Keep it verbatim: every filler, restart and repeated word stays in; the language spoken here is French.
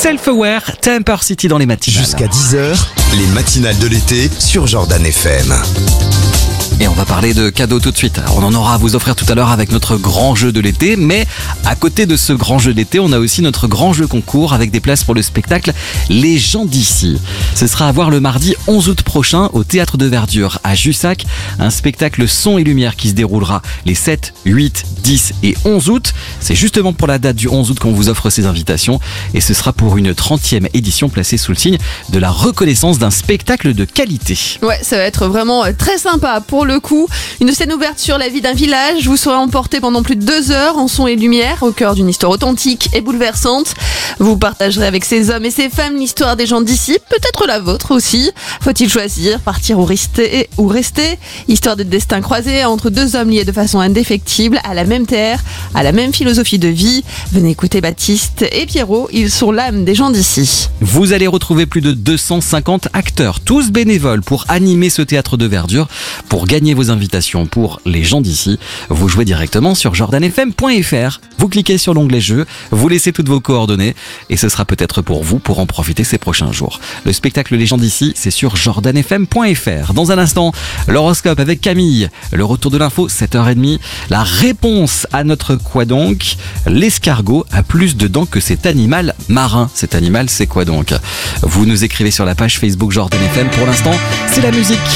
Self-Aware, Temper City dans les matinales. Jusqu'à dix heures, les matinales de l'été sur Jordan F M. Et on va parler de cadeaux tout de suite. Alors, on en aura à vous offrir tout à l'heure avec notre grand jeu de l'été, mais à côté de ce grand jeu d'été, on a aussi notre grand jeu concours avec des places pour le spectacle Les gens d'ici. Ce sera à voir le mardi onze août prochain au Théâtre de Verdure à Jussac, un spectacle son et lumière qui se déroulera les sept, huit, dix et onze août. C'est justement pour la date du onze août qu'on vous offre ces invitations et ce sera pour une trentième édition placée sous le signe de la reconnaissance d'un spectacle de qualité. Ouais, ça va être vraiment très sympa pour le coup. Une scène ouverte sur la vie d'un village. Vous serez emporté pendant plus de deux heures en son et lumière au cœur d'une histoire authentique et bouleversante. Vous partagerez avec ces hommes et ces femmes l'histoire des gens d'ici, peut-être la vôtre aussi. Faut-il choisir, partir ou rester, ou rester Histoire de destin croisé entre deux hommes liés de façon indéfectible à la même terre, à la même philosophie de vie. Venez écouter Baptiste et Pierrot, ils sont l'âme des gens d'ici. Vous allez retrouver plus de deux cent cinquante acteurs, tous bénévoles pour animer ce théâtre de verdure. Pour gagner vos invitations pour les gens d'ici, vous jouez directement sur jordan f m point f r. Vous cliquez sur l'onglet jeu, vous laissez toutes vos coordonnées et ce sera peut-être pour vous pour en profiter ces prochains jours. Le spectacle Les gens d'ici, c'est sur jordan f m point f r. Dans un instant, l'horoscope avec Camille, le retour de l'info, sept heures trente, la réponse à notre quoi donc. L'escargot a plus de dents que cet animal marin. Cet animal, c'est quoi donc? Vous nous écrivez sur la page Facebook Jordan F M. Pour l'instant, c'est la musique.